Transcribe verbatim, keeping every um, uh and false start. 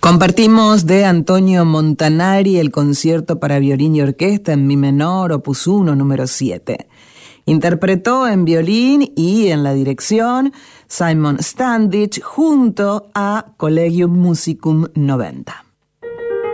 Compartimos de Antonio Montanari el concierto para violín y orquesta en mi menor, opus uno, número siete. Interpretó en violín y en la dirección Simon Standich junto a Collegium Musicum noventa.